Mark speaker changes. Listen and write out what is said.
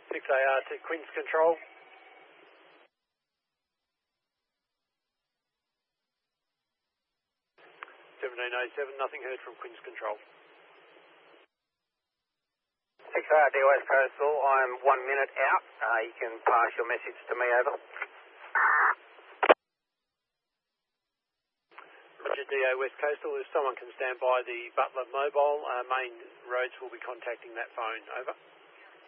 Speaker 1: 6AR to Queen's Control. 1707, nothing heard from Queen's Control.
Speaker 2: 6AR West Coastal, I'm 1 minute out. You can pass your message to me, over.
Speaker 1: Roger, DA West Coastal, if someone can stand by the Butler mobile, main roads will be contacting that phone, over.